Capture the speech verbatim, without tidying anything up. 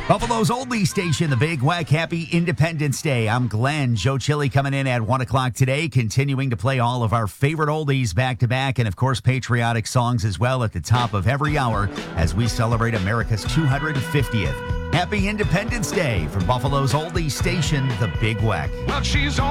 Buffalo's oldie station, the Big Wack. Happy Independence Day. I'm Glenn. Joe Chili coming in at one o'clock today, continuing to play all of our favorite oldies back to back, and of course, patriotic songs as well at the top of every hour as we celebrate America's two hundred fiftieth. Happy Independence Day from Buffalo's oldie station, the Big Wack. Well, she's